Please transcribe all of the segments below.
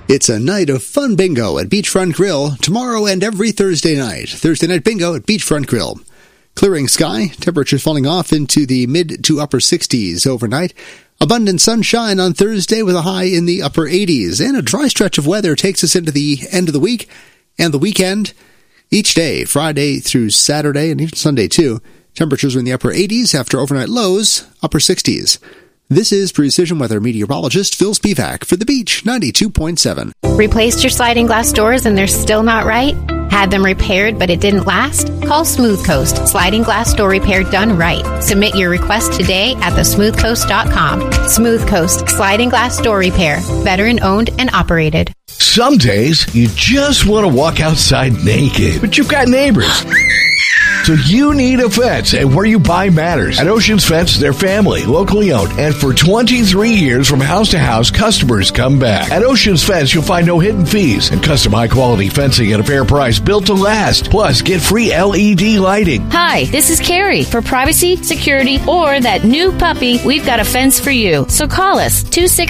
It's a night of fun bingo at Beachfront Grill tomorrow and every Thursday night. Thursday night bingo at Beachfront Grill. Clearing sky, temperatures falling off into the mid to upper 60s overnight. Abundant sunshine on Thursday with a high in the upper 80s. And a dry stretch of weather takes us into the end of the week and the weekend. Each day, Friday through Saturday and even Sunday too, temperatures are in the upper 80s after overnight lows, upper 60s. This is Precision Weather meteorologist Phil Spivak for The Beach 92.7. Replaced your sliding glass doors and they're still not right? Had them repaired but it didn't last? Call Smooth Coast. Sliding glass door repair done right. Submit your request today at thesmoothcoast.com. Smooth Coast. Sliding glass door repair. Veteran owned and operated. Some days, you just want to walk outside naked, but you've got neighbors. So you need a fence, and where you buy matters. At Oceans Fence, they're family, locally owned, and for 23 years from house to house, customers come back. At Oceans Fence, you'll find no hidden fees and custom high-quality fencing at a fair price, built to last. Plus, get free LED lighting. Hi, this is Carrie. For privacy, security, or that new puppy, we've got a fence for you. So call us,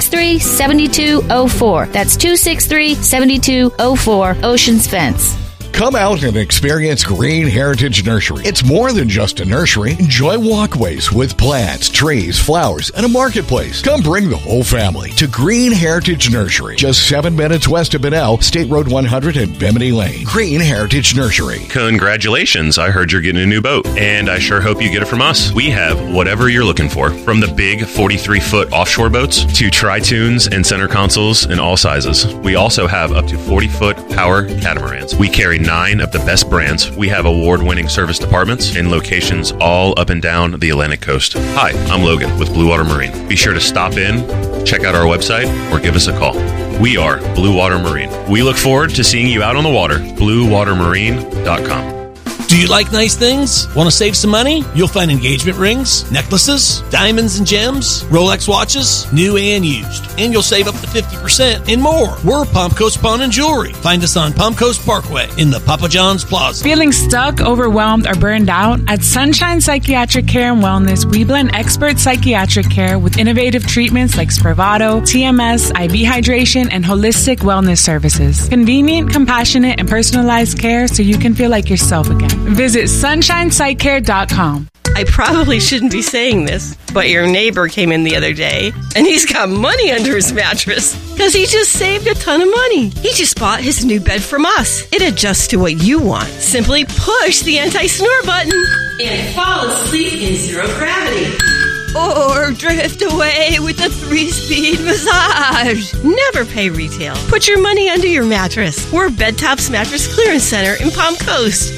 263-7204. That's 263-7204, Oceans Fence. Come out and experience Green Heritage Nursery. It's more than just a nursery. Enjoy walkways with plants, trees, flowers, and a marketplace. Come bring the whole family to Green Heritage Nursery. Just 7 minutes west of Benell, State Road 100 and Bimini Lane. Green Heritage Nursery. Congratulations. I heard you're getting a new boat, and I sure hope you get it from us. We have whatever you're looking for, from the big 43-foot offshore boats to tri-tunes and center consoles in all sizes. We also have up to 40-foot power catamarans. We carry 9 of the best brands. We have award-winning service departments in locations all up and down the Atlantic coast. Hi, I'm Logan with Blue Water Marine. Be sure to stop in, check out our website, or give us a call. We are Blue Water Marine. We look forward to seeing you out on the water. BlueWaterMarine.com. Do you like nice things? Want to save some money? You'll find engagement rings, necklaces, diamonds and gems, Rolex watches, new and used. And you'll save up to 50% and more. We're Palm Coast Pawn and Jewelry. Find us on Palm Coast Parkway in the Papa John's Plaza. Feeling stuck, overwhelmed, or burned out? At Sunshine Psychiatric Care and Wellness, we blend expert psychiatric care with innovative treatments like Spravato, TMS, IV hydration, and holistic wellness services. Convenient, compassionate, and personalized care so you can feel like yourself again. Visit sunshinepsychcare.com. I probably shouldn't be saying this, but your neighbor came in the other day, and he's got money under his mattress because he just saved a ton of money. He just bought his new bed from us. It adjusts to what you want. Simply push the anti-snore button and fall asleep in zero gravity. Or drift away with a 3-speed massage. Never pay retail. Put your money under your mattress. We're Bed Tops Mattress Clearance Center in Palm Coast.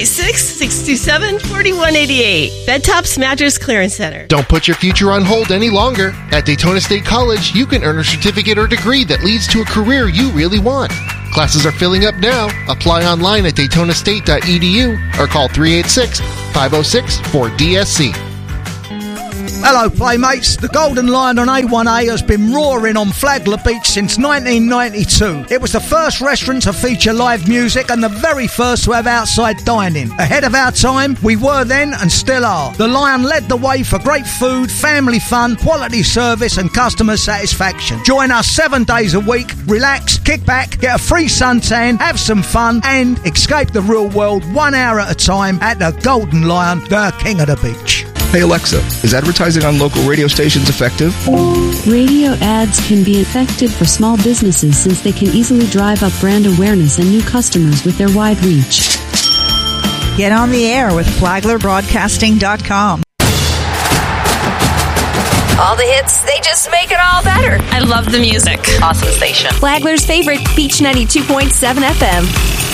386-627-4188. Bed Tops Mattress Clearance Center. Don't put your future on hold any longer. At Daytona State College, you can earn a certificate or degree that leads to a career you really want. Classes are filling up now. Apply online at DaytonaState.edu or call 386-506-4DSC. Hello, Playmates. The Golden Lion on A1A has been roaring on Flagler Beach since 1992. It was the first restaurant to feature live music and the very first to have outside dining. Ahead of our time, we were then and still are. The Lion led the way for great food, family fun, quality service and customer satisfaction. Join us 7 days a week, relax, kick back, get a free suntan, have some fun and escape the real world 1 hour at a time at the Golden Lion, the king of the beach. Hey Alexa, is advertising on local radio stations effective? Radio ads can be effective for small businesses since they can easily drive up brand awareness and new customers with their wide reach. Get on the air with FlaglerBroadcasting.com. All the hits, they just make it all better. I love the music. Awesome station. Flagler's favorite, Beach 92.7 FM.